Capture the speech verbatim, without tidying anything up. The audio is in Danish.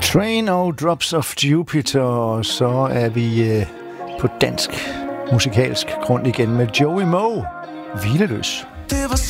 Train og Drops of Jupiter, og så er vi øh, på dansk musikalsk grund igen med Joey Moe, Hvileløs. Det var